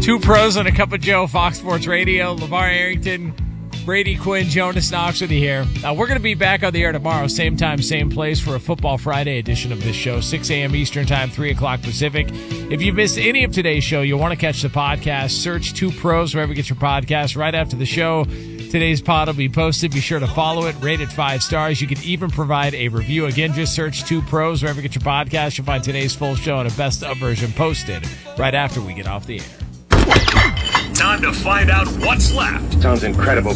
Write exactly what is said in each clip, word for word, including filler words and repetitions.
Two pros and a cup of Joe, Fox Sports Radio. LeVar Arrington, Brady Quinn, Jonas Knox with you here. Uh, we're going to be back on the air tomorrow, same time, same place, for a Football Friday edition of this show, six a.m. Eastern Time, three o'clock Pacific. If you missed any of today's show, you'll want to catch the podcast. Search Two Pros wherever you get your podcast. Right after the show, today's pod will be posted. Be sure to follow it, rate it five stars. You can even provide a review. Again, just search Two Pros wherever you get your podcast. You'll find today's full show and a best-of version posted right after we get off the air. Time to find out what's left. Sounds incredible.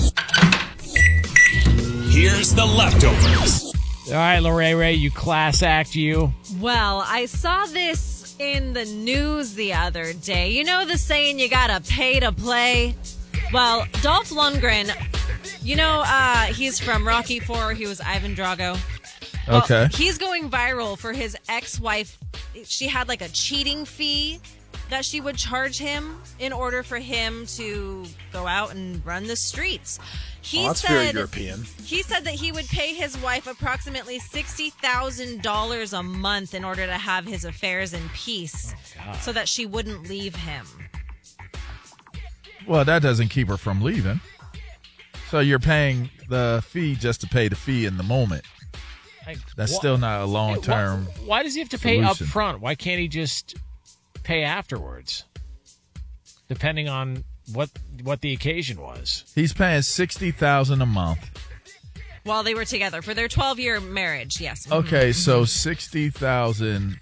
Here's the leftovers. All right, Lorraine Ray, you class act, you. Well, I saw this in the news the other day. You know the saying, you gotta pay to play? Well, Dolph Lundgren, you know, uh, he's from Rocky four. He was Ivan Drago. Well, Okay. He's going viral for his ex-wife. She had like a cheating fee that she would charge him in order for him to go out and run the streets. He Oh, that's said, very European. He said that he would pay his wife approximately sixty thousand dollars a month in order to have his affairs in peace, Oh, so that she wouldn't leave him. Well, that doesn't keep her from leaving. So you're paying the fee just to pay the fee in the moment. Like, That's wha- still not a long-term Hey, why, why does he have to pay up solution. front? Why can't he just pay afterwards, depending on what what the occasion was? He's paying sixty thousand dollars a month. While they were together for their twelve-year marriage, yes. Mhm. Okay, so sixty thousand.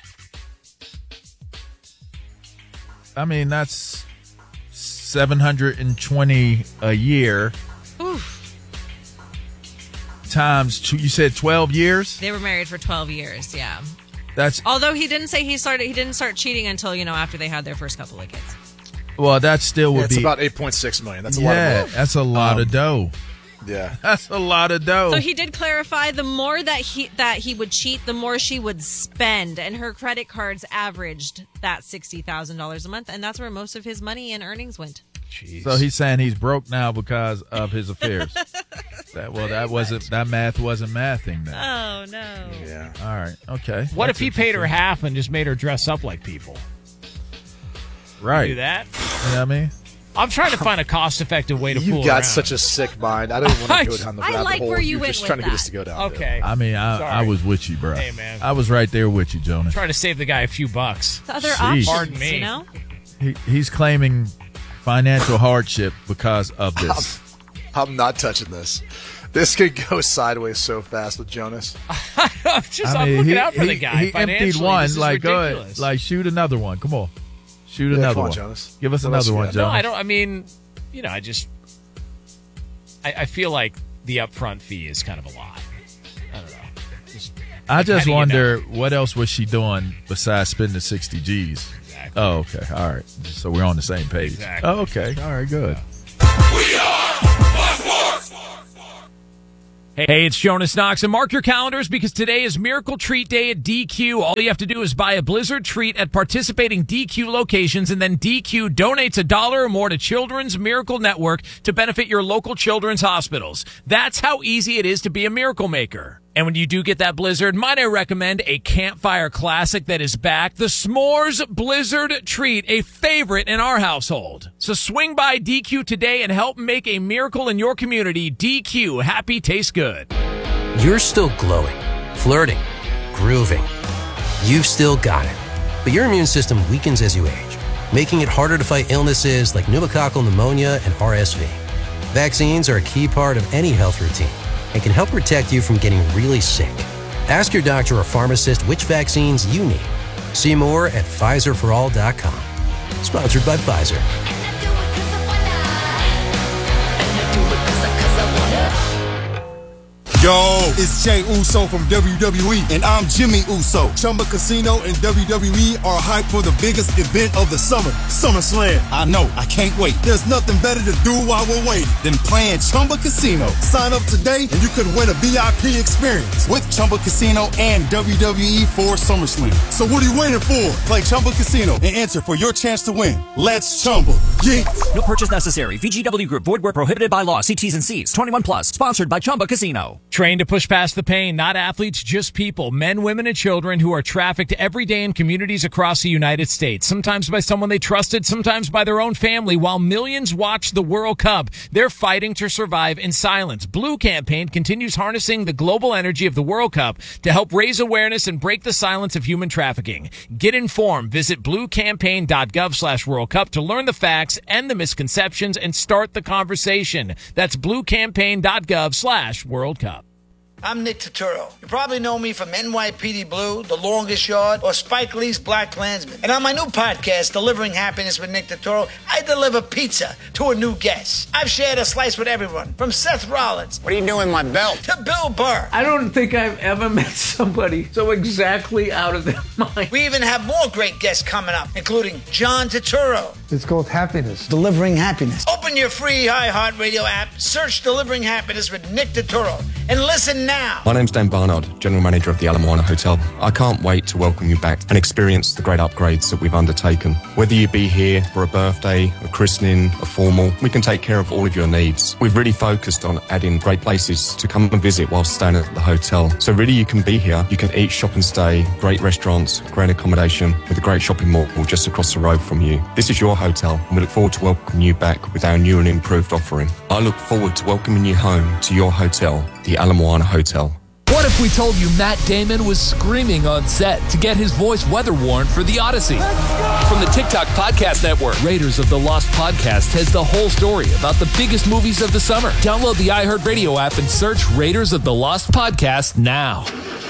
I mean, that's seven hundred twenty a year. Oof. Times two, you said twelve years? They were married for twelve years, yeah. That's Although he didn't say he started, he didn't start cheating until, you know, after they had their first couple of kids. well, that still Yeah, would it's be about eight point six million. That's a yeah, lot of money. that's a lot Um, of dough. Yeah. That's a lot of dough. So he did clarify the more that he that he would cheat, the more she would spend, and her credit cards averaged that sixty thousand dollars a month, and that's where most of his money and earnings went. Jeez. So he's saying he's broke now because of his affairs. that well, that wasn't that math wasn't mathing then. Oh no! Yeah. All right, okay. what That's if he paid her interesting. half and just made her dress up like people? Right. Do that? You know what I mean? I'm trying to find a cost-effective way to You fool got around. such a sick mind. I don't want to go down the I rabbit like hole. where you You're went just with trying to get that. us to go down. Okay. I mean, I, Sorry. I was with you, bro. Hey, man. I was right there with you, Jonas. trying to save the guy a few bucks. The other Jeez. options, Pardon me. you know. He, he's claiming financial hardship because of this. I'm not touching this. This could go sideways so fast with Jonas. I'm just I I'm mean, looking he, out for he, the guy. he emptied Financially, one. this is Like, go ridiculous. ahead. Like, shoot another one. Come on. Shoot Yeah, another come on, one. Jonas. Give us What else another you one, got? Jonas. No, I don't. I mean, you know, I just, I, I feel like the upfront fee is kind of a lot. I don't know. Just, I like, just how do you wonder know? what else was she doing besides spending sixty G's. Exactly. Oh, okay. All right. So we're on the same page. Exactly. Oh, okay. All right. Good. Hey, it's Jonas Knox, and mark your calendars because today is Miracle Treat Day at D Q. All you have to do is buy a Blizzard treat at participating D Q locations, and then D Q donates a dollar or more to Children's Miracle Network to benefit your local children's hospitals. That's how easy it is to be a miracle maker. And when you do get that Blizzard, might I recommend a campfire classic that is back, the S'mores Blizzard Treat, a favorite in our household. So swing by D Q today and help make a miracle in your community. D Q, happy tastes good. You're still glowing, flirting, grooving. You've still got it. But your immune system weakens as you age, making it harder to fight illnesses like pneumococcal pneumonia and R S V. Vaccines are a key part of any health routine and can help protect you from getting really sick. Ask your doctor or pharmacist which vaccines you need. See more at Pfizer for all dot com. Sponsored by Pfizer. Yo, it's Jay Uso from W W E, and I'm Jimmy Uso. Chumba Casino and W W E are hyped for the biggest event of the summer, SummerSlam. I know, I can't wait. There's nothing better to do while we're waiting than playing Chumba Casino. Sign up today and you could win a V I P experience with Chumba Casino and W W E for SummerSlam. So what are you waiting for? Play Chumba Casino and enter for your chance to win. Let's Chumba. Yeah. No purchase necessary. V G W Group. Void where prohibited by law. See T's and C's. twenty-one plus. Sponsored by Chumba Casino. Trained to push past the pain, not athletes, just people, men, women, and children who are trafficked every day in communities across the United States, sometimes by someone they trusted, sometimes by their own family. While millions watch the World Cup, they're fighting to survive in silence. Blue Campaign continues harnessing the global energy of the World Cup to help raise awareness and break the silence of human trafficking. Get informed. Visit bluecampaign.gov slash World Cup to learn the facts and the misconceptions and start the conversation. That's bluecampaign.gov slash World Cup. I'm Nick Turturro. You probably know me from N Y P D Blue, The Longest Yard, or Spike Lee's Black Klansman. And on my new podcast, Delivering Happiness with Nick Turturro, I deliver pizza to a new guest. I've shared a slice with everyone, from Seth Rollins. What are you doing with my belt? To Bill Burr. I don't think I've ever met somebody so exactly out of their mind. We even have more great guests coming up, including John Turturro. It's called Happiness. Delivering Happiness. Open your free iHeartRadio app, search Delivering Happiness with Nick Turturro, and listen now. My name's Dan Barnard, General Manager of the Ala Moana Hotel. I can't wait to welcome you back and experience the great upgrades that we've undertaken. Whether you be here for a birthday, a christening, a formal, we can take care of all of your needs. We've really focused on adding great places to come and visit while staying at the hotel. So really you can be here, you can eat, shop and stay, great restaurants, great accommodation with a great shopping mall just across the road from you. This is your hotel and we look forward to welcoming you back with our new and improved offering. I look forward to welcoming you home to your hotel, the Ala Moana Hotel. What if we told you Matt Damon was screaming on set to get his voice weather-worn for The Odyssey? From the TikTok Podcast Network, Raiders of the Lost Podcast has the whole story about the biggest movies of the summer. Download the iHeartRadio app and search Raiders of the Lost Podcast now.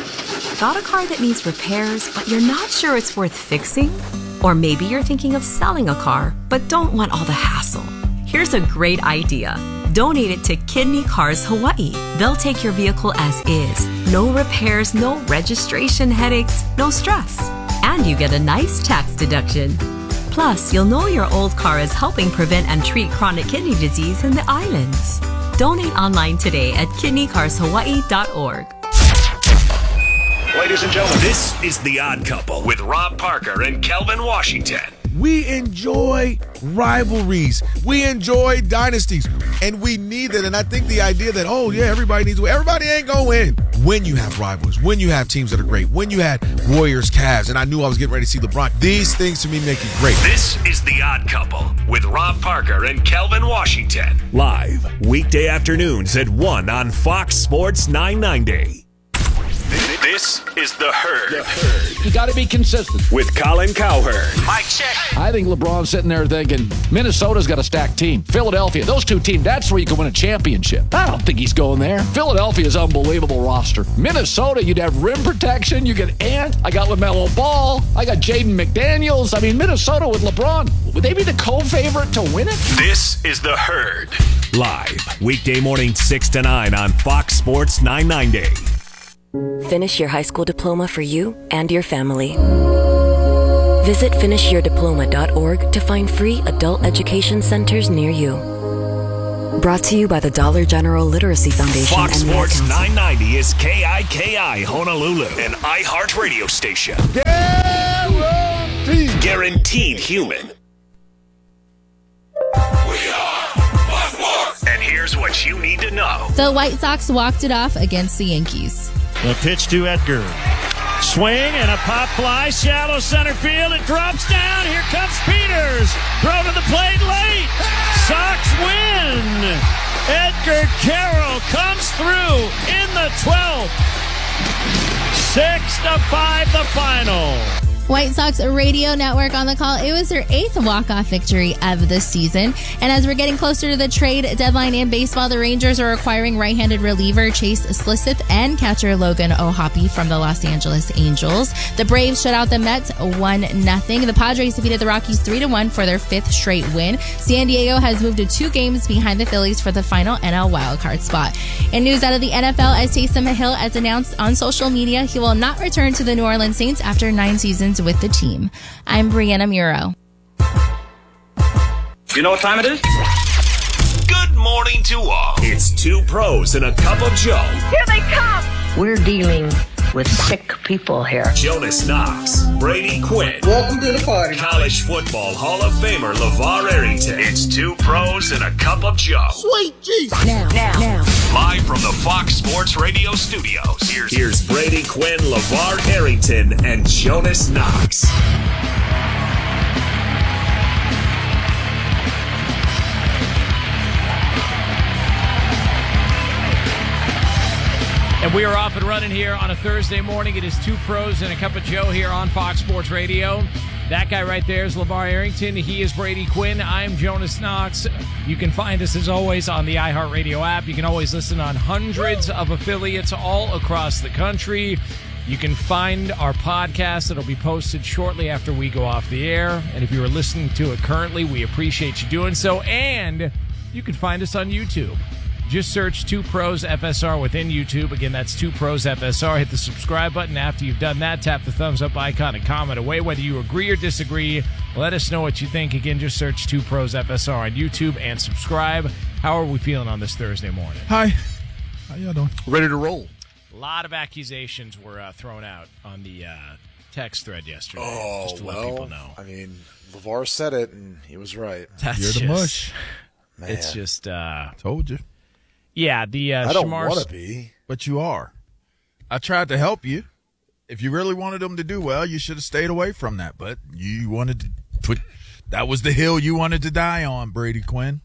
Got a car that needs repairs, but you're not sure it's worth fixing? Or maybe you're thinking of selling a car, but don't want all the hassle. Here's a great idea. Donate it to Kidney Cars Hawaii. They'll take your vehicle as is. No repairs, no registration headaches, no stress. And you get a nice tax deduction. Plus, you'll know your old car is helping prevent and treat chronic kidney disease in the islands. Donate online today at kidney cars hawaii dot org. Ladies and gentlemen, this is The Odd Couple with Rob Parker and Kelvin Washington. We enjoy rivalries. We enjoy dynasties. And we need that. And I think the idea that, oh, yeah, everybody needs to win. Everybody ain't going to win. When you have rivals, when you have teams that are great, when you had Warriors, Cavs, and I knew I was getting ready to see LeBron, these things to me make it great. This is The Odd Couple with Rob Parker and Kelvin Washington. Live weekday afternoons at one on Fox Sports nine ninety. This is The Herd. The Herd. You got to be consistent. With Colin Cowherd. Mike check. I think LeBron's sitting there thinking, Minnesota's got a stacked team. Philadelphia, those two teams, that's where you can win a championship. I don't think he's going there. Philadelphia's unbelievable roster. Minnesota, you'd have rim protection. You get Ant. I got LaMelo Ball. I got Jaden McDaniels. I mean, Minnesota with LeBron, would they be the co-favorite to win it? This is The Herd. Live weekday morning six to nine on Fox Sports nine ninety. Finish your high school diploma for you and your family. Visit finish your diploma dot org to find free adult education centers near you. Brought to you by the Dollar General Literacy Foundation. Fox and Sports nine ninety is K I K I Honolulu, an iHeart radio station. Guaranteed, Guaranteed human. And here's what you need to know. The White Sox walked it off against the Yankees. The pitch to Edgar. Swing and a pop fly, shallow center field. It drops down. Here comes Peters. Throw to the plate late. Sox win. Edgar Carroll comes through in the twelfth. Six to five, the final. White Sox Radio Network on the call. It was their eighth walk-off victory of the season. And as we're getting closer to the trade deadline in baseball, the Rangers are acquiring right-handed reliever Chase Slisseth and catcher Logan O'Hoppe from the Los Angeles Angels. The Braves shut out the Mets one nothing. The Padres defeated the Rockies three to one for their fifth straight win. San Diego has moved to two games behind the Phillies for the final N L wildcard spot. In news out of the N F L, as Taysom Hill has announced on social media, he will not return to the New Orleans Saints after nine seasons with the team. I'm Brianna Muro. You know what time it is? Good morning to all. It's two pros and a cup of Joe. Here they come. We're dealing with sick people here. Jonas Knox, Brady Quinn. Welcome to the party. College Football Hall of Famer LeVar Arrington. It's two pros and a cup of Joe. Sweet Jesus. Now, now, now. Live from the Fox Sports Radio studios, here's, here's Brady Quinn, LeVar Arrington, and Jonas Knox. And we are off and running here on a Thursday morning. It is two pros and a cup of Joe here on Fox Sports Radio. That guy right there is LeVar Arrington. He is Brady Quinn. I'm Jonas Knox. You can find us, as always, on the iHeartRadio app. You can always listen on hundreds of affiliates all across the country. You can find our podcast. It'll be posted shortly after we go off the air. And if you are listening to it currently, we appreciate you doing so. And you can find us on YouTube. Just search two pros F S R within YouTube. Again, that's two pros F S R. Hit the subscribe button. After you've done that, tap the thumbs up icon and comment away. Whether you agree or disagree, let us know what you think. Again, just search two pros F S R on YouTube and subscribe. How are we feeling on this Thursday morning? Hi. How y'all doing? Ready to roll. A lot of accusations were uh, thrown out on the uh, text thread yesterday. Oh, just to well, let people know. I mean, LeVar said it, and he was right. That's You're the just, mush. Man. It's just... Uh, Told you. Yeah, the uh, I don't Shamar- want to be. But you are. I tried to help you. If you really wanted them to do well, you should have stayed away from that. But you wanted to put that was the hill you wanted to die on, Brady Quinn.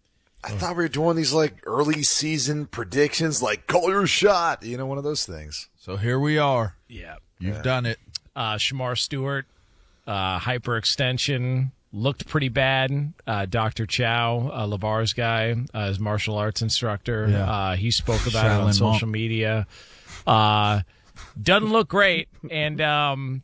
I thought we were doing these like early season predictions, like call your shot, you know, one of those things. So here we are. Yeah. You've Yeah. done it. Uh, Shamar Stewart, uh, hyperextension, looked pretty bad. Uh, Doctor Chow, uh, LeVar's guy, uh, his martial arts instructor, Yeah. uh, he spoke about it on Shaolin social monk. media. Uh, doesn't look great, and um,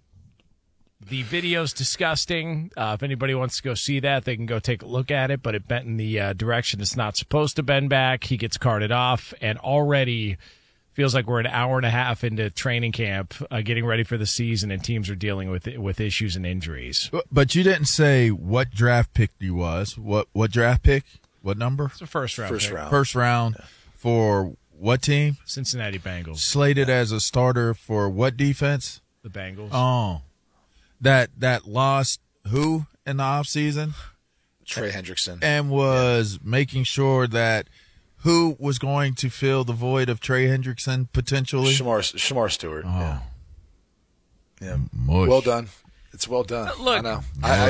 the video's disgusting. Uh, if anybody wants to go see that, they can go take a look at it, but it bent in the uh, direction it's not supposed to bend back. He gets carted off, and already feels like we're an hour and a half into training camp, uh, getting ready for the season, and teams are dealing with with issues and injuries. But, but you didn't say what draft pick you was. What what draft pick? What number? It's a first round. First pick. round. First round for what team? Cincinnati Bengals. Slated as a starter for what defense? The Bengals. Oh, that that lost who in the offseason? Trey Hendrickson. And was making sure that who was going to fill the void of Trey Hendrickson potentially? Shamar, Shamar Stewart. Oh. Yeah. Yeah. Mush. Well done. It's well done. Look. I know. I, I,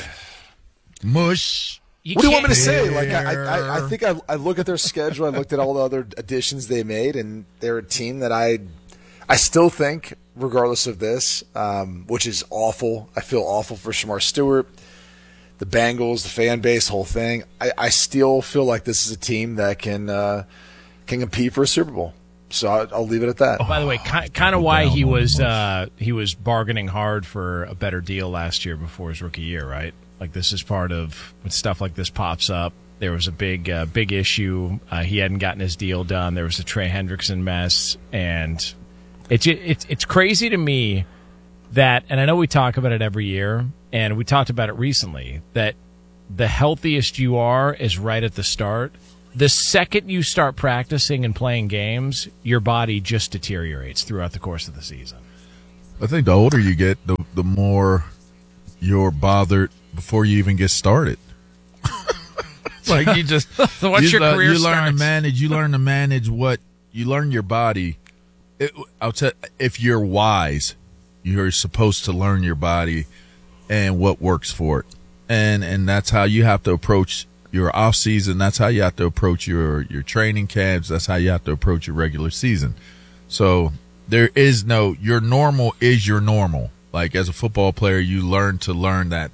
Mush. You what do you want me to can't- say? Like, I, I, I think I, I look at their schedule. I looked at all the other additions they made, and they're a team that I, I still think, regardless of this, um, which is awful. I feel awful for Shamar Stewart, the Bengals, the fan base, whole thing. I, I still feel like this is a team that can uh, can compete for a Super Bowl. So I, I'll leave it at that. By the way, ki- kind of why he was uh, he was bargaining hard for a better deal last year before his rookie year, right? Like, this is part of when stuff like this pops up. There was a big uh, big issue. Uh, he hadn't gotten his deal done. There was a Trey Hendrickson mess, and it's it's it's crazy to me that, and I know we talk about it every year, and we talked about it recently, that the healthiest you are is right at the start. The second you start practicing and playing games, your body just deteriorates throughout the course of the season. I think the older you get, the the more you're bothered before you even get started. Like, you just So once you, your le- career you learn starts- to manage. You learn to manage what you learn your body. It, I'll tell if you're wise, you're supposed to learn your body and what works for it, and and that's how you have to approach your off season. That's how you have to approach your your training camps. That's how you have to approach your regular season. So there is no your normal is your normal. Like, as a football player, you learn to learn that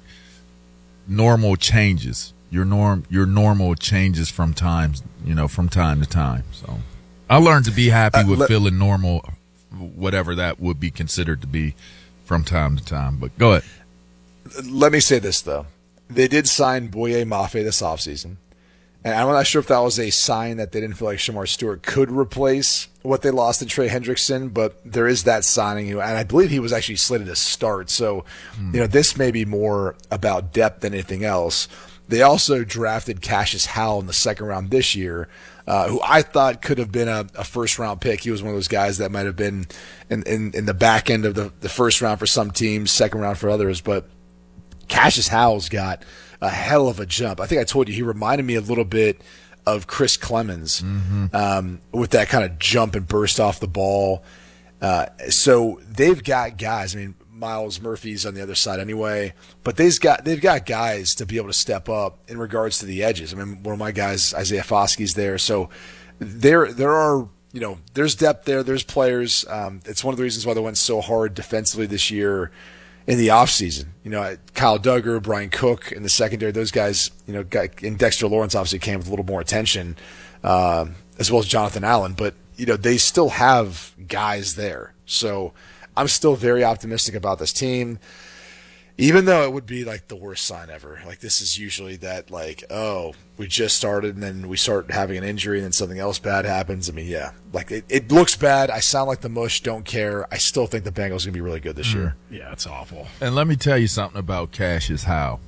normal changes. Your norm, your normal changes from times, you know, from time to time. So I learned to be happy Uh, with let- feeling normal, whatever that would be considered to be from time to time. But go ahead. Let me say this, though. They did sign Boye Mafe this offseason. And I'm not sure if that was a sign that they didn't feel like Shamar Stewart could replace what they lost in Trey Hendrickson, but there is that signing, and I believe he was actually slated to start. So, you know, this may be more about depth than anything else. They also drafted Cassius Howell in the second round this year, uh, who I thought could have been a, a first-round pick. He was one of those guys that might have been in, in, in the back end of the, the first round for some teams, second round for others. But Cassius Howell's got a hell of a jump. I think I told you he reminded me a little bit of Chris Clemens mm-hmm. um, with that kind of jump and burst off the ball. Uh, so they've got guys. I mean, Miles Murphy's on the other side anyway, but they've got they've got guys to be able to step up in regards to the edges. I mean, one of my guys, Isaiah Foskey's there, so there there are you know there's depth there. There's players. Um, it's one of the reasons why they went so hard defensively this year in the offseason. You know, Kyle Duggar, Brian Cook in the secondary. Those guys, you know, got, and Dexter Lawrence obviously came with a little more attention, uh, as well as Jonathan Allen. But you know, they still have guys there, so I'm still very optimistic about this team, even though it would be like the worst sign ever. Like this is usually that like, oh, we just started and then we start having an injury and then something else bad happens. I mean, yeah, like it, it looks bad. I sound like the mush, don't care. I still think the Bengals are going to be really good this mm. year. Yeah, it's awful. And let me tell you something about Cassius Howell.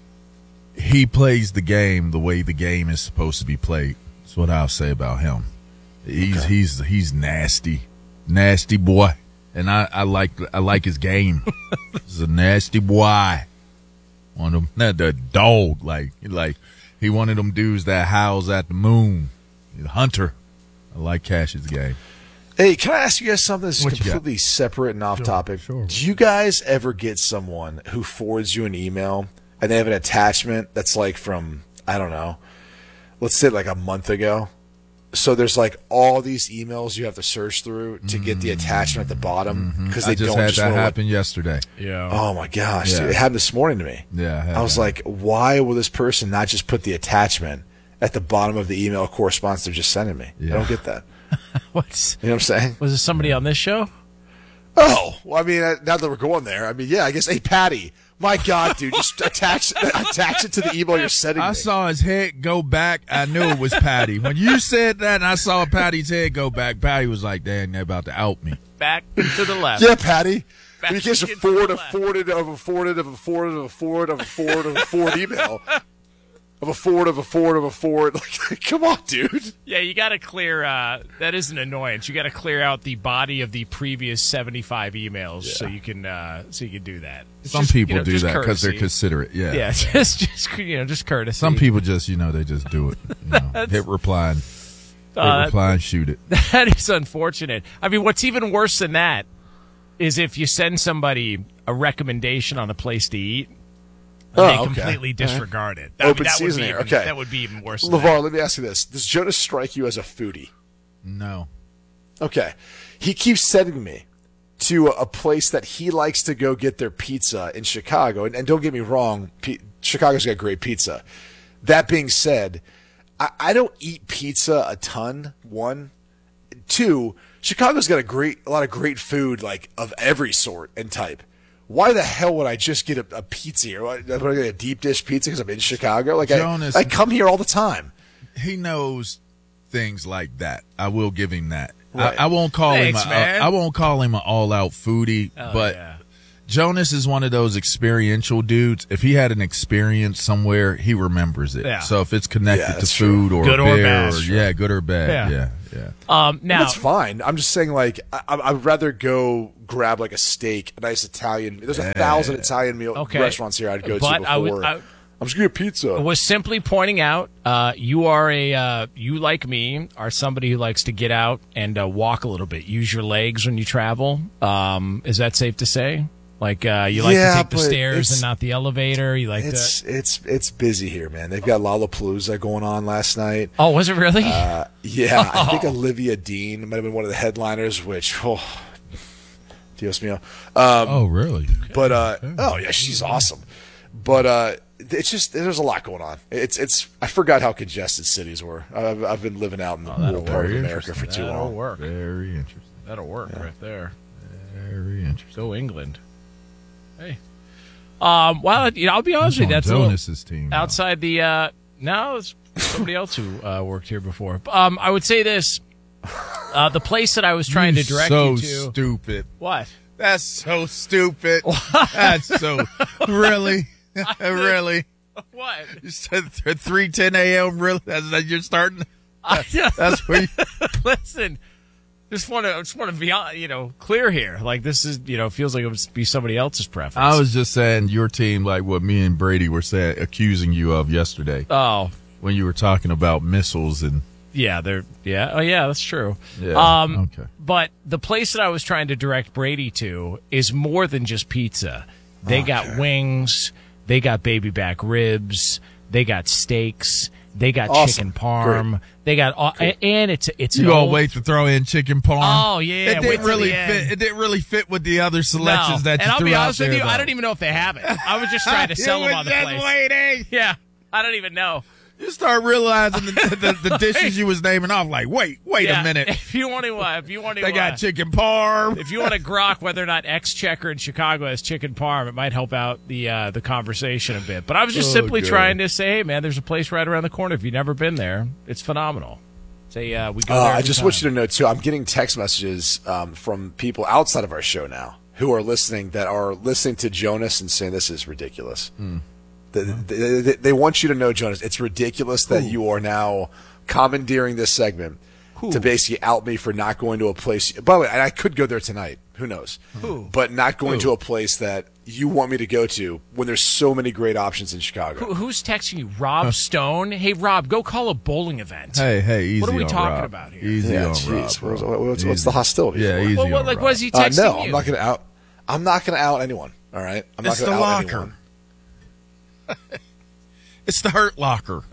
He plays the game the way the game is supposed to be played. That's what I'll say about him. He's okay. he's he's nasty, nasty boy. And I, I like I like his game. He's a nasty boy. One of them, not the dog, like like he one of them dudes that howls at the moon. He's a hunter. I like Cash's game. Hey, can I ask you guys something that's What you completely separate and off Sure, topic? sure. Do you guys ever get someone who forwards you an email and they have an attachment that's like from, I don't know, let's say like a month ago? So there's like all these emails you have to search through to get the attachment at the bottom because Mm-hmm. I they just don't had just that know happen yesterday. Yeah. Oh my gosh, Yeah. dude, it happened this morning to me. Yeah, I had I was that. like, why will this person not just put the attachment at the bottom of the email correspondence they're just sending me? Yeah. I don't get that. What's You know what I'm saying? was this somebody on this show? Oh, well, I mean, uh, now that we're going there, I mean, yeah, I guess, hey, Patty, my God, dude, just attach attach it to the email you're sending I me. saw his head go back. I knew it was Patty. When you said that and I saw Patty's head go back, Patty was like, damn, they're about to out me. Back to the left. Yeah, Patty. Back You can't just to the forward a left. forwarded of a forwarded of a forwarded of a forward of a forward of a forward email of a forward of a forward of a forward. Like, come on, dude. Yeah, you got to clear. Uh, that is an annoyance. You got to clear out the body of the previous seventy-five emails so you can uh, so you can do that. It's Some just, people you know, do just that because they're courtesy. considerate. Yeah. Yeah, just just you know, just courtesy. Some people just, you know, they just do it. You know, hit reply and, hit Uh, reply and shoot it. That is unfortunate. I mean, what's even worse than that is if you send somebody a recommendation on a place to eat. Oh, they okay. completely disregard it. I Open mean, that would season be here. even, Okay. That would be even worse. Than LeVar, that. let me ask you this. Does Jonas strike you as a foodie? No. Okay. He keeps sending me to a place that he likes to go get their pizza in Chicago. And, and don't get me wrong, P- Chicago's got great pizza. That being said, I, I don't eat pizza a ton, one. Two, Chicago's got a great, a lot of great food, like of every sort and type. Why the hell would I just get a, a pizza here? Would I get a deep dish pizza because I'm in Chicago? Like Jonas- I, I come here all the time. He knows things like that. I will give him that. Right. I, I won't call Thanks, him. A, man. I won't call him an all-out foodie, Oh, but yeah. Jonas is one of those experiential dudes. If he had an experience somewhere, he remembers it. Yeah. So if it's connected Yeah, to that's food true. or Good a or beer, bad, or, sure. yeah, good or bad, Yeah. yeah, yeah. Um, now, That's fine. I'm just saying, like, I, I'd rather go grab like a steak, a nice Italian. There's a thousand Italian meal Okay. restaurants here I'd go But to before. I would- I- I'm just gonna get pizza. was simply pointing out uh, you are a uh, you like me are somebody who likes to get out and uh, walk a little bit, use your legs when you travel. Um, is that safe to say? Like uh, you like Yeah, to take the but stairs it's- and not the elevator. You like It's to. it's it's busy here, man. They've got Lollapalooza going on last night. Oh, was it really? Uh, yeah, I think Oh. Olivia Dean might have been one of the headliners. Which, oh, Dios mío. Um, Oh, really? But uh, oh yeah, she's awesome. But uh, it's just there's a lot going on. It's it's I forgot how congested cities were. I've, I've been living out in the rural part of Very America for interesting. too That'll long. work. Very interesting. That'll work right there. Very interesting. Go England. Hey. Um. Well, you know, I'll be honest with you. That's a little- Jonas's team. now. outside the uh no it's somebody else who uh, worked here before. Um I would say this, uh the place that I was trying You to direct so you to stupid. what That's so stupid. That's so really, really. What? You said at three ten a.m. Really? That's that you're starting. That's, that's where. You... Listen, just want to just want to be you know clear here. Like this is you know feels like it would be somebody else's preference. I was just saying your team, like what me and Brady were saying, accusing you of yesterday. Oh, when you were talking about missiles and. Yeah, they're yeah. Oh, yeah, that's true. Yeah. Um, okay. But the place that I was trying to direct Brady to is more than just pizza. They okay. got wings. They got baby back ribs. They got steaks. They got Awesome. chicken parm. Great. They got all, and it's it's you an gonna old, wait to throw in chicken parm? Oh yeah, it wait didn't till really the end. fit. It didn't really fit with the other selections no. that you and I'll threw be out honest with there, you, though. I don't even know if they have it. I was just trying to sell You them was on the just place. waiting. Yeah, I don't even know. You start realizing the, the, the dishes you was naming off. Like, wait, wait Yeah, a minute. If you want to, uh, if you want to, They got uh, chicken parm. If you want to grok whether or not Exchequer in Chicago has chicken parm, it might help out the uh, the conversation a bit. But I was just Oh, simply good. trying to say, hey, man, there's a place right around the corner. If you've never been there, it's phenomenal. Say, uh, we go Uh, there. I every just time. want you to know, too, I'm getting text messages um, from people outside of our show now who are listening that are listening to Jonas and saying this is ridiculous. Mm. They, they, they, they want you to know, Jonas, it's ridiculous that you are now commandeering this segment to basically out me for not going to a place. By the way, I could go there tonight. Who knows? Who? But not going Who? to a place that you want me to go to when there's so many great options in Chicago. Who, who's texting you? Rob Stone? Hey, Rob, go call a bowling event. Hey, hey, easy What are we on talking Rob. about here? Easy Yeah, on geez, Rob. what's, bro. what's, what's Easy. the hostility? Yeah, for? easy Well, what, on like, Rob. what is he Uh, texting no, you? I'm not going to out. I'm not going to out anyone. All right, I'm It's not going the to out locker. anyone. It's the Hurt Locker.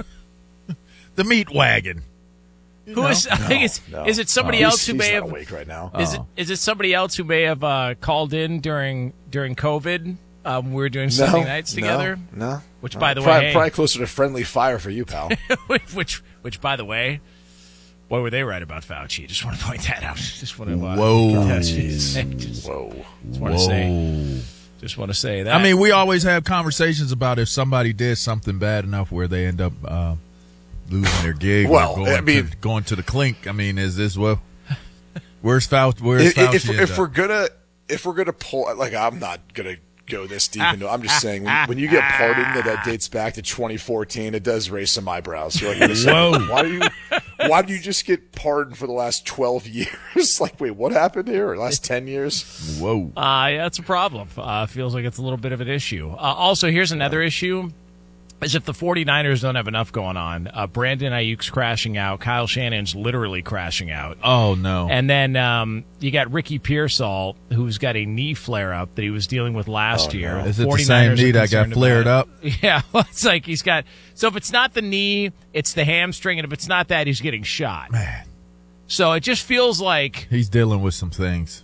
The meat wagon. Who is? I think it's. No. Is it somebody No. else He's- who he's may not have? awake right now. Is it? Is it somebody else who may have uh, called in during during COVID? Um, we were doing Sunday no, nights no, together. No, Which, no. by the probably, way, hey, probably closer to friendly fire for you, pal. which, which, by the way, boy, were they right about Fauci? Just want to point that out. Just want to. Uh, Whoa. Just, just, Whoa. Just want to say. Just want to say that. I mean, we always have conversations about if somebody did something bad enough where they end up uh, losing their gig Well, or going, I mean- to, going to the clink. I mean, is this what? Where's Fauci? Where's if, Fauci? if, end if up? we're gonna if we're gonna pull like I'm not gonna go this deep into. I'm just saying when, when you get pardoned that that dates back to twenty fourteen, it does raise some eyebrows. You're like, wait a second, Whoa. why do you why do you just get pardoned for the last twelve years? Like, wait, what happened here? Or last ten years? Whoa. Uh, yeah, that's a problem. Uh, feels like it's a little bit of an issue. Uh, also, here's another issue. Is if the 49ers don't have enough going on, uh, Brandon Ayuk's crashing out. Kyle Shannon's literally crashing out. Oh, no. And then um, you got Ricky Pearsall, who's got a knee flare-up that he was dealing with last Oh, year. no. Is it the 49ers same are knee that got concerned flared about up? it. Yeah, well, it's like he's got – so if it's not the knee, it's the hamstring, and if it's not that, he's getting shot. Man. So it just feels like He's dealing with some things.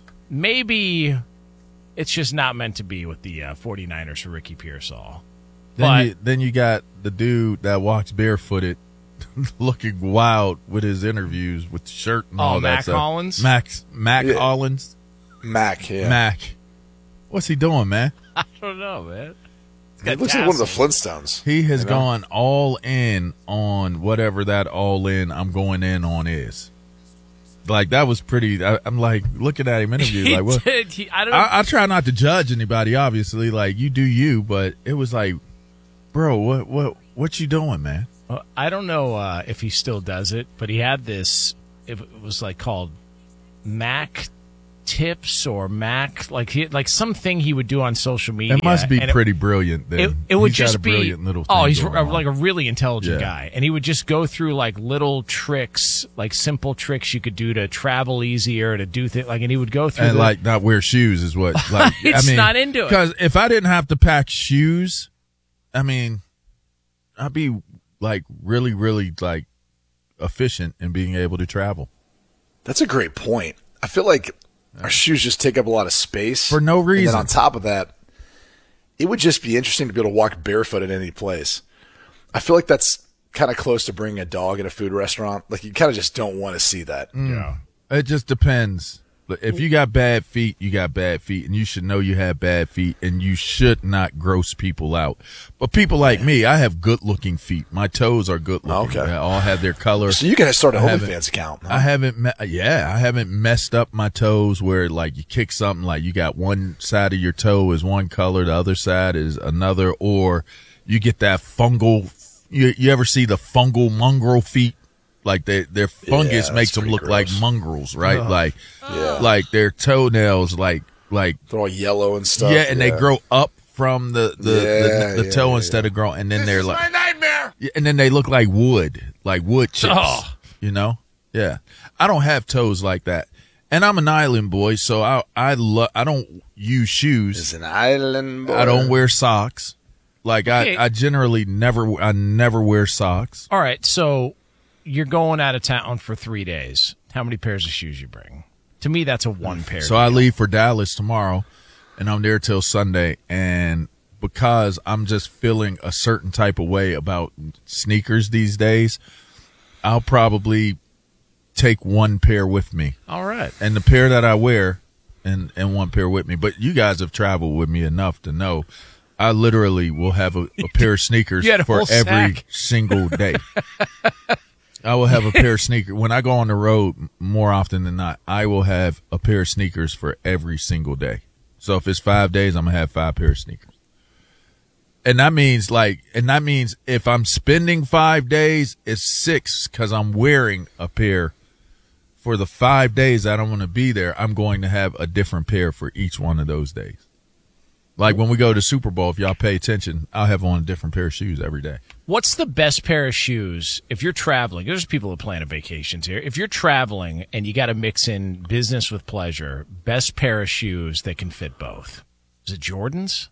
maybe it's just not meant to be with the uh, 49ers for Ricky Pearsall. Then But- you, then you got the dude that walks barefooted, looking wild with his interviews with the shirt and Oh, all that Mac stuff. Hollins? Max Mac Yeah. Hollins. Mac, yeah. Mac. What's he doing, man? I don't know, man. It looks like one of the Flintstones. He has You know? gone all in on whatever that all in I'm going in on is. Like, that was pretty. I, I'm like looking at him interview. He Like, what? did. He, I don't know. I, I try not to judge anybody. Obviously, like you do you, but it was like, bro, what what what you doing, man? Well, I don't know uh, if he still does it, but he had this. It was like called Mac Tips or Mac, like he, like something he would do on social media. It must be and it- pretty brilliant. Then It, it would He's got just a be brilliant little. oh, thing he's going a, on. like a really intelligent Yeah. guy, and he would just go through like little tricks, like simple tricks you could do to travel easier, to do things like, and he would go through and the- like not wear shoes is what. Like It's I mean, not into it. Because if I didn't have to pack shoes, I mean, I'd be like really, really like efficient in being able to travel That's a great point. I feel like our shoes just take up a lot of space for no And reason. then on top of that, it would just be interesting to be able to walk barefoot at any place. I feel like that's kind of close to bringing a dog at a food restaurant. Like, you kind of just don't want to see that. Yeah. It just depends. If you got bad feet, you got bad feet, and you should know you have bad feet, and you should not gross people out. But people like me, I have good-looking feet. My toes are good-looking. Okay. They all have their color. So you can start a I haven't- OnlyFans account. huh? I haven't, me- yeah, I haven't messed up my toes where like you kick something like you got one side of your toe is one color, the other side is another, or you get that fungal. You, you ever see the fungal mongrel feet? Like they, their fungus Yeah, makes that's them pretty look like gross. mongrels, right? Ugh. Like, Yeah. like their toenails, like, like they're all yellow and stuff. Yeah, and they yeah. grow up from the the, Yeah, the, the yeah, toe yeah, instead yeah. of growing, and then This they're is like, my nightmare. Yeah, and then they look like wood, like wood chips. Oh. You know? Yeah. I don't have toes like that, and I'm an island boy, so I I love. I don't use shoes. It's an island boy. I don't wear socks. Like Okay. I, I generally never, I never wear socks. All right, so you're going out of town for three days. How many pairs of shoes you bring? To me, that's a one pair. So I leave for Dallas tomorrow, and I'm there till Sunday. And because I'm just feeling a certain type of way about sneakers these days, I'll probably take one pair with me. All right. And the pair that I wear, and, and one pair with me. But you guys have traveled with me enough to know I literally will have a, a pair of sneakers You had a for whole every sack. single day. I will have a pair of sneakers. When I go on the road more often than not, I will have a pair of sneakers for every single day. So if it's five days, I'm going to have five pair of sneakers. And that means like, and that means if I'm spending five days, it's six because I'm wearing a pair. For the five days that I'm going to be there, I'm going to have a different pair for each one of those days. Like when we go to Super Bowl, if y'all pay attention, I'll have on a different pair of shoes every day. What's the best pair of shoes if you're traveling? There's people who plan vacations here. If you're traveling and you got to mix in business with pleasure, best pair of shoes that can fit both. Is it Jordans?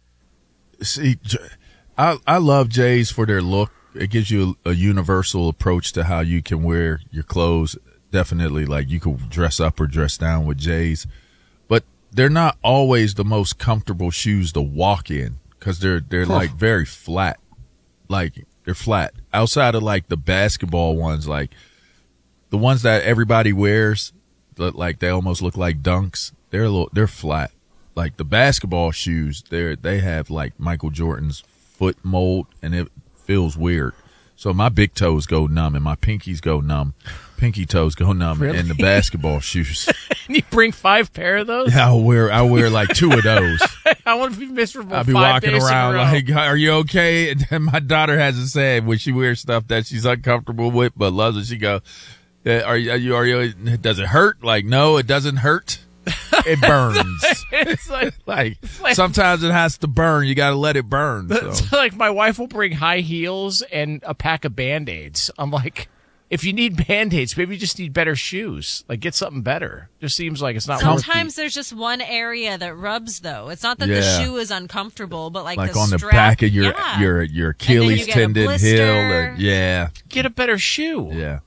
See, J- I I love J's for their look. It gives you a, a universal approach to how you can wear your clothes. Definitely, like you could dress up or dress down with J's, but they're not always the most comfortable shoes to walk in because they're they're Huh. like very flat. Like they're flat outside of like the basketball ones, like the ones that everybody wears, that, like they almost look like dunks. They're a little, they're flat. Like the basketball shoes, they they have like Michael Jordan's foot mold, and it feels weird. So my big toes go numb, and my pinkies go numb. Pinky toes go numb, Really? and the basketball shoes. You bring five pair of those? Yeah, I'll wear I wear like two of those. I want to be miserable. I'll be five walking days in a around row. like, "Are you okay?" And then my daughter has a saying when she wears stuff that she's uncomfortable with, but loves it. She go, "Eh, "Are you? Are you? Are you? Does it hurt?" Like, no, it doesn't hurt. It burns. It's like, like, it's like sometimes it has to burn. You got to let it burn. So. it's like my wife will bring high heels and a pack of Band-Aids. I'm like, if you need Band-Aids, maybe you just need better shoes. Like, get something better. Just seems like it's not worth Sometimes there's just one area that rubs, though. It's not that Yeah. the shoe is uncomfortable, but like, like the on the strap, back of your yeah. your your And then you Achilles get a tendon blister. heel. And, yeah, Get a better shoe. yeah.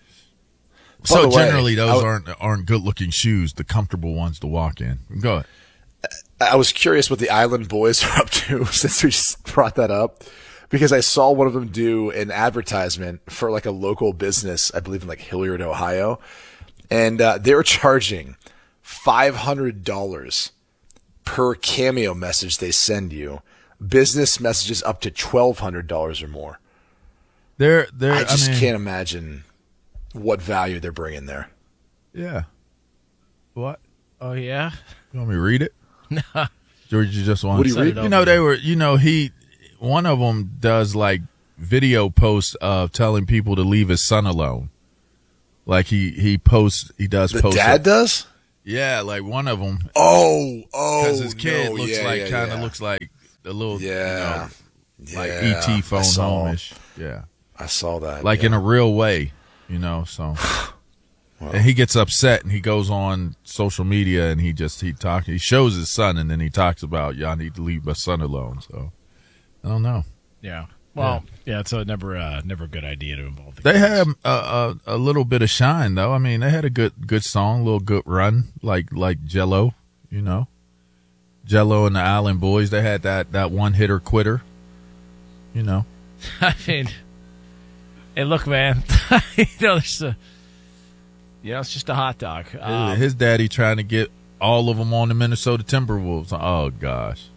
By So the way, generally, those I w- aren't aren't good looking shoes. The comfortable ones to walk in. Go ahead. I was curious what the Island Boys are up to since we just brought that up, because I saw one of them do an advertisement for like a local business, I believe in like Hilliard, Ohio, and uh, they were charging five hundred dollars per Cameo message they send you. Business messages up to twelve hundred dollars or more. They're they're. I just mean, can't imagine what value they're bringing there. Yeah. What? Oh, yeah? You want me to read it? No. George, you just want What do to you read? You know, they were, you know, he, one of them does like video posts of telling people to leave his son alone. Like he, he posts, he does The post. dad does? Yeah, like one of them. Oh, oh. Because his kid no, looks yeah, like, yeah, kind of yeah. looks like a little, Yeah. you know, like Yeah, E T I phone saw. home-ish. Yeah. I saw that. Like yeah. in a real way, you know, so. And he gets upset and he goes on social media and he just, he talk, he shows his son and then he talks about, yeah, I need to leave my son alone. So I don't know. Yeah. Well, yeah, it's a never, uh, never a good idea to involve the They kids. had a, a, a little bit of shine though. I mean, they had a good, good song, a little good run, like, like Jello, you know, Jello and the Island Boys. They had that, that one hitter quitter, you know. I mean, hey, look, man. you know, there's a, you know, it's just a hot dog. Um, His daddy trying to get all of them on the Minnesota Timberwolves. Oh gosh.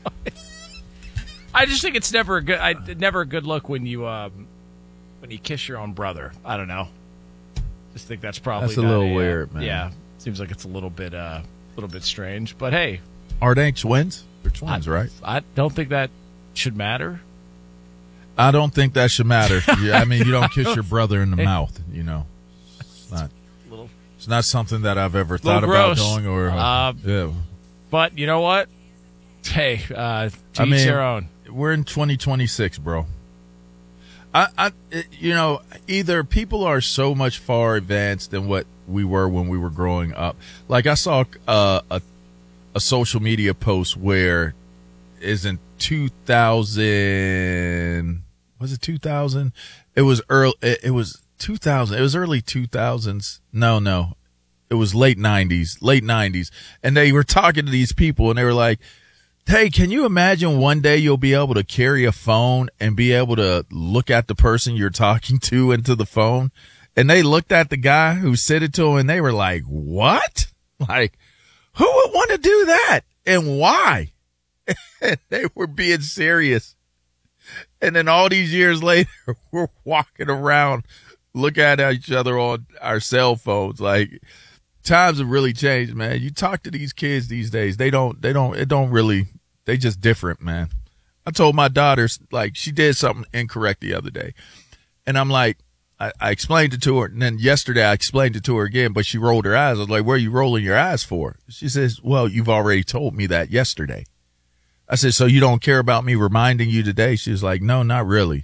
I just think it's never a good, I, never a good look when you, um, when you kiss your own brother. I don't know. Just think that's probably That's a not little uh, weird, man. Yeah, seems like it's a little bit, uh, a little bit strange. But hey, Are they twins? They're twins, I, right? I don't think that should matter. I don't think that should matter. Yeah, I mean, you don't kiss your brother in the mouth, you know. It's not, it's not something that I've ever thought about doing. Or uh, yeah. But you know what? Hey, uh, to I each mean, their own. We're in twenty twenty-six, bro. I, I, you know, either people are so much far advanced than what we were when we were growing up. Like I saw uh, a a social media post where isn't two thousand was it two thousand? It was early. It, it was two thousand. It was early two thousands. No, no, it was late nineties. Late nineties, and they were talking to these people, and they were like, hey, can you imagine one day you'll be able to carry a phone and be able to look at the person you're talking to into the phone? And they looked at the guy who said it to him and they were like, what? Like, who would want to do that? And why? And they were being serious. And then all these years later, we're walking around looking at each other on our cell phones. Like, times have really changed, man. You talk to these kids these days, they don't, they don't, it don't really, they just different, man. I told my daughter, like, she did something incorrect the other day. And I'm like, I, I explained it to her. And then yesterday I explained it to her again, but she rolled her eyes. I was like, what are you rolling your eyes for? She says, well, you've already told me that yesterday. I said, so you don't care about me reminding you today? She was like, no, not really.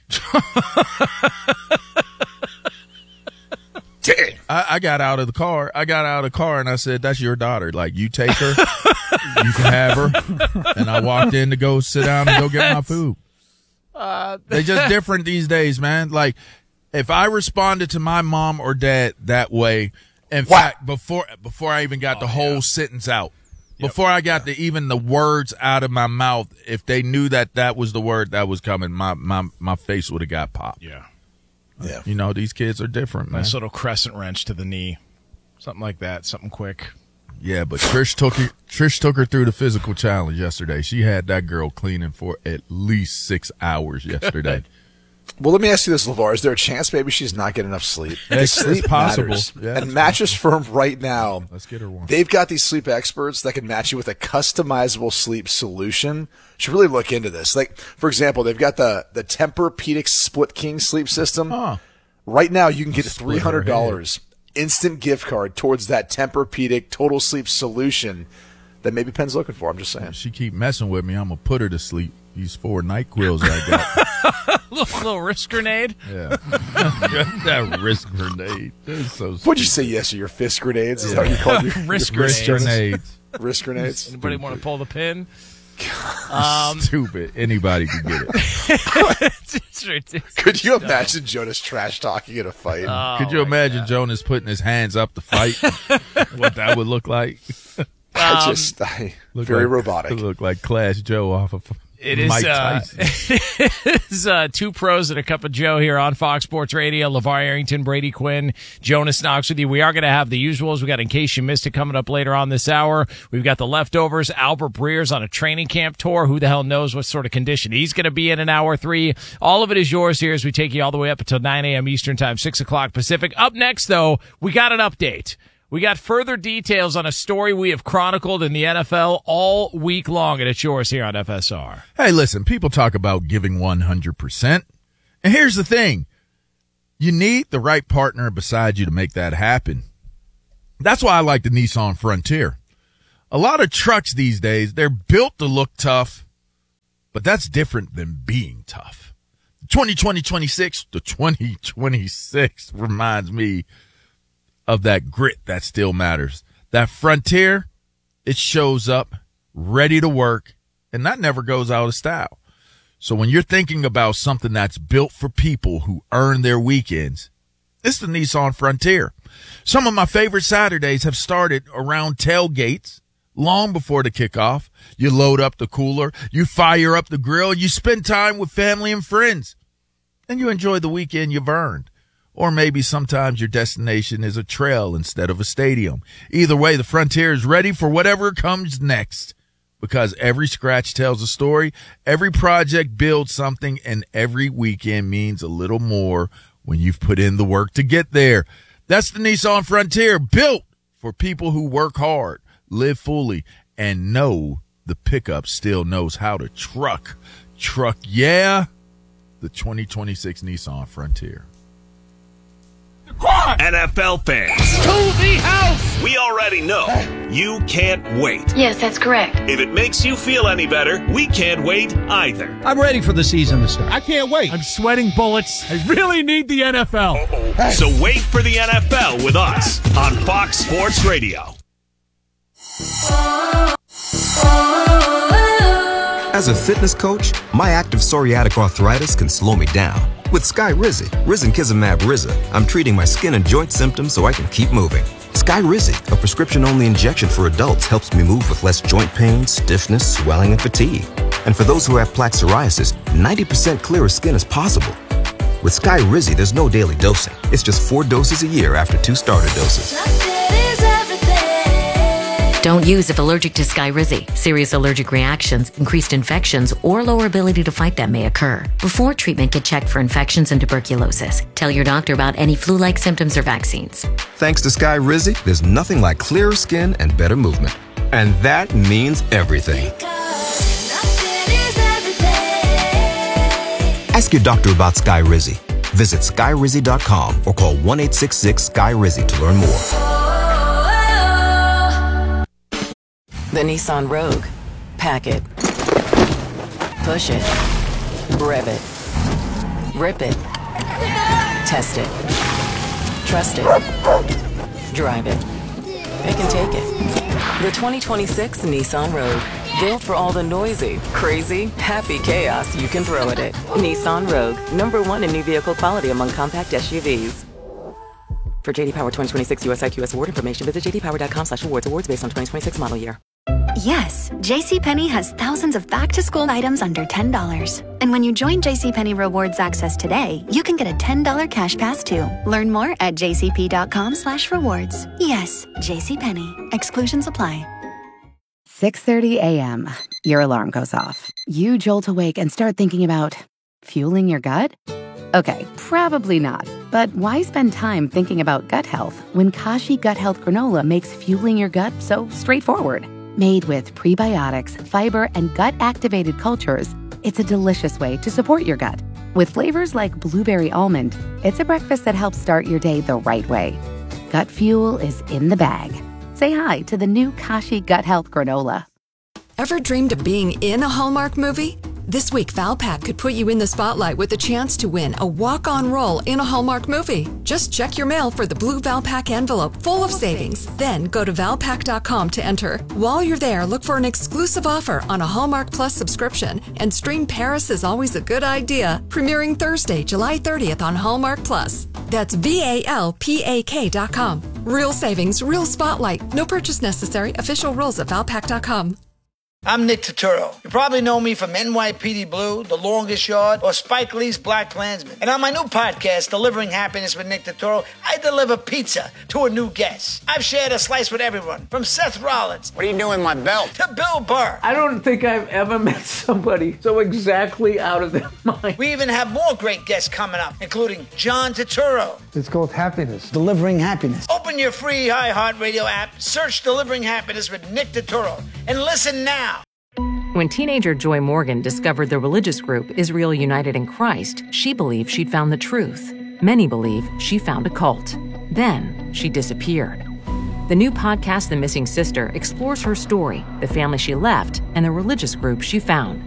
I, I got out of the car. I got out of the car and I said, that's your daughter. Like, you take her, you can have her. And I walked in to go sit down and go get my food. Uh, They're just different these days, man. Like, if I responded to my mom or dad that way, in what? fact, before before I even got oh, the whole yeah. sentence out, yep. before I got the even the words out of my mouth, if they knew that that was the word that was coming, my my, my face would have got popped. Yeah. Yeah. You know, these kids are different, man. Nice little crescent wrench to the knee. Something like that. Something quick. Yeah, but Trish took her, Trish took her through the physical challenge yesterday. She had that girl cleaning for at least six hours yesterday. Well, let me ask you this, LeVar. Is there a chance maybe she's not getting enough sleep? It's, sleep it's possible. Yeah, and Mattress Firm right now, let's get her one. They've got these sleep experts that can match you with a customizable sleep solution. You should really look into this. Like, for example, they've got the, the Tempur-Pedic Split King sleep system. Huh. Right now, you can get a three hundred dollars instant gift card towards that Tempur-Pedic Total Sleep solution that maybe Penn's looking for. I'm just saying. She keep messing with me. I'm going to put her to sleep. These four NyQuils I got. little, little wrist grenade. Yeah. That wrist grenade. That's so stupid. What'd you say yes to your fist grenades? Is yeah. that what you called your wrist your grenades? grenades. Wrist grenades. Anybody want to pull the pin? Um, Stupid. Anybody can get it. It's ridiculous. Could you imagine Jonas trash talking in a fight? Oh, Could you imagine God. Jonas putting his hands up to fight? What that would look like? I just, I, very like, robotic. It look like Clash Joe off of It is, Mike uh, Tyson. it is uh, two pros and a cup of Joe here on Fox Sports Radio. LeVar Arrington, Brady Quinn, Jonas Knox with you. We are going to have the usuals. We got In Case You Missed It coming up later on this hour. We've got the leftovers. Albert Breer's on a training camp tour. Who the hell knows what sort of condition he's going to be in in hour three. All of it is yours here as we take you all the way up until nine a.m. Eastern Time, six o'clock Pacific. Up next, though, we got an update. We got further details on a story we have chronicled in the N F L all week long, and it's yours here on F S R. Hey, listen, people talk about giving one hundred percent. And here's the thing. You need the right partner beside you to make that happen. That's why I like the Nissan Frontier. A lot of trucks these days, they're built to look tough, but that's different than being tough. twenty twenty twenty-six to twenty twenty-six reminds me of that grit that still matters. That Frontier, it shows up ready to work, and that never goes out of style. So when you're thinking about something that's built for people who earn their weekends, it's the Nissan Frontier. Some of my favorite Saturdays have started around tailgates long before the kickoff. You load up the cooler, you fire up the grill, you spend time with family and friends, and you enjoy the weekend you've earned. Or maybe sometimes your destination is a trail instead of a stadium. Either way, the Frontier is ready for whatever comes next, because every scratch tells a story, every project builds something, and every weekend means a little more when you've put in the work to get there. That's the Nissan Frontier, built for people who work hard, live fully, and know the pickup still knows how to truck. Truck, yeah. the twenty twenty-six Nissan Frontier. N F L fans, To the house! we already know you can't wait. Yes, that's correct. If it makes you feel any better, we can't wait either. I'm ready for the season to start. I can't wait. I'm sweating bullets. I really need the N F L. So wait for the N F L with us on Fox Sports Radio. As a fitness coach, my active psoriatic arthritis can slow me down. With Skyrizi, risankizumab Riza, I'm treating my skin and joint symptoms so I can keep moving. Skyrizi, a prescription-only injection for adults, helps me move with less joint pain, stiffness, swelling, and fatigue. And for those who have plaque psoriasis, ninety percent clearer skin is possible. With Skyrizi, there's no daily dosing. It's just four doses a year after two starter doses. Don't use if allergic to Skyrizi. Serious allergic reactions, increased infections, or lower ability to fight them may occur. Before treatment, get checked for infections and tuberculosis. Tell your doctor about any flu-like symptoms or vaccines. Thanks to Skyrizi, there's nothing like clearer skin and better movement. And that means everything. Ask your doctor about Skyrizi. Visit skyrizi dot com or call one eight six six Sky Rizi to learn more. The Nissan Rogue. Pack it. Push it. Rev it. Rip it. Test it. Trust it. Drive it. It can take it. The twenty twenty-six Nissan Rogue. Built for all the noisy, crazy, happy chaos you can throw at it. Nissan Rogue. Number one in new vehicle quality among compact S U Vs. For J D Power twenty twenty-six U S I Q S award information, visit j d power dot com slash awards. Awards based on twenty twenty-six model year. Yes, JCPenney has thousands of back-to-school items under ten dollars. And when you join JCPenney Rewards Access today, you can get a ten dollars cash pass too. Learn more at j c p dot com slash rewards. Yes, JCPenney. Exclusions apply. six thirty a.m. Your alarm goes off. You jolt awake and start thinking about fueling your gut? Okay, probably not. But why spend time thinking about gut health when Kashi Gut Health Granola makes fueling your gut so straightforward? Made with prebiotics, fiber, and gut-activated cultures, it's a delicious way to support your gut. With flavors like blueberry almond, it's a breakfast that helps start your day the right way. Gut fuel is in the bag. Say hi to the new Kashi Gut Health Granola. Ever dreamed of being in a Hallmark movie? This week, Valpak could put you in the spotlight with the chance to win a walk-on role in a Hallmark movie. Just check your mail for the blue Valpak envelope full of savings. Then go to valpak dot com to enter. While you're there, look for an exclusive offer on a Hallmark Plus subscription and stream Paris is Always a Good Idea, premiering Thursday, July thirtieth on Hallmark Plus. That's V A L P A K dot com. Real savings, real spotlight. No purchase necessary. Official rules at valpak dot com. I'm Nick Turturro. You probably know me from N Y P D Blue, The Longest Yard, or Spike Lee's Black Klansman. And on my new podcast, Delivering Happiness with Nick Turturro, I deliver pizza to a new guest. I've shared a slice with everyone, from Seth Rollins. What are you doing, my belt? To Bill Burr. I don't think I've ever met somebody so exactly out of their mind. We even have more great guests coming up, including John Turturro. It's called Happiness. Delivering Happiness. Open your free iHeartRadio app, search Delivering Happiness with Nick Turturro, and listen now. When teenager Joy Morgan discovered the religious group Israel United in Christ, she believed she'd found the truth. Many believe she found a cult. Then she disappeared. The new podcast, The Missing Sister, explores her story, the family she left, and the religious group she found.